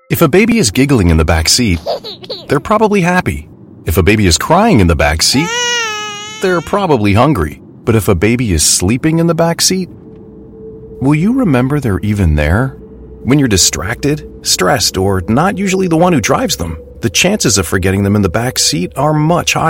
If a baby is giggling in the back seat, they're probably happy. If a baby is crying in the back seat, they're probably hungry. But if a baby is sleeping in the back seat, will you remember they're even there? When you're distracted, stressed, or not usually the one who drives them, the chances of forgetting them in the back seat are much higher.